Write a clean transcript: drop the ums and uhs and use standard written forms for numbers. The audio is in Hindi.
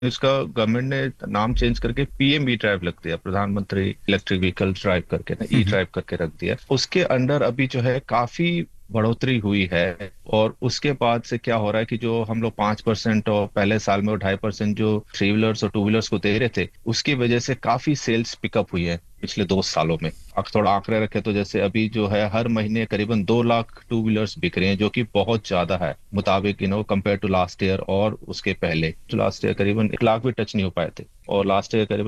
इसका गवर्नमेंट ने नाम चेंज करके पीएम ई ड्राइव रख दिया, प्रधानमंत्री इलेक्ट्रिक व्हीकल ड्राइव करके ना, ई ड्राइव करके रख दिया। उसके अंडर अभी जो है काफी बढ़ोतरी हुई है। और उसके बाद से क्या हो रहा है कि जो हम लोग 5% और पहले साल में 2.5% जो थ्री व्हीलर्स और टू व्हीलर्स को दे रहे थे, उसकी वजह से काफी सेल्स पिकअप हुई है पिछले 2 सालों में। थोड़ा आंकड़े रखे तो जैसे अभी जो है हर महीने करीबन 2 लाख टू व्हीलर्स बिक रहे हैं, जो कि बहुत ज्यादा है मुताबिक कंपेयर टू लास्ट ईयर। और उसके पहले जो लास्ट ईयर करीबन 1 लाख भी टच नहीं हो पाए थे, और लास्ट ईयर करीबन